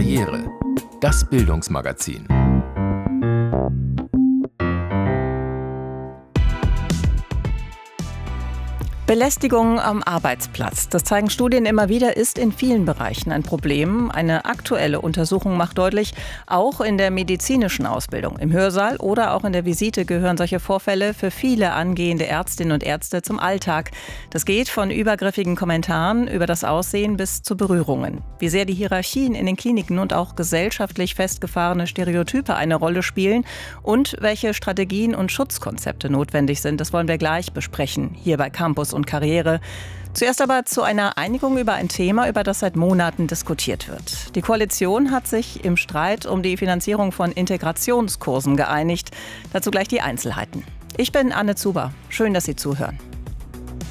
Karriere. Das Bildungsmagazin. Belästigung am Arbeitsplatz, das zeigen Studien immer wieder, ist in vielen Bereichen ein Problem. Eine aktuelle Untersuchung macht deutlich, auch in der medizinischen Ausbildung, im Hörsaal oder auch in der Visite gehören solche Vorfälle für viele angehende Ärztinnen und Ärzte zum Alltag. Das geht von übergriffigen Kommentaren über das Aussehen bis zu Berührungen. Wie sehr die Hierarchien in den Kliniken und auch gesellschaftlich festgefahrene Stereotype eine Rolle spielen und welche Strategien und Schutzkonzepte notwendig sind, das wollen wir gleich besprechen, hier bei Campus und Karriere. Zuerst aber zu einer Einigung über ein Thema, über das seit Monaten diskutiert wird. Die Koalition hat sich im Streit um die Finanzierung von Integrationskursen geeinigt. Dazu gleich die Einzelheiten. Ich bin Anne Zuber. Schön, dass Sie zuhören.